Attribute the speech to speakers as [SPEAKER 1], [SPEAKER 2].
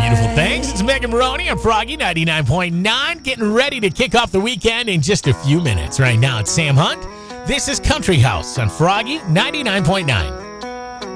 [SPEAKER 1] Beautiful things. It's Megan Maroney and Froggy 99.9, getting ready to kick off the weekend in just a few minutes. Right now, it's Sam Hunt. This is Country House on Froggy 99.9.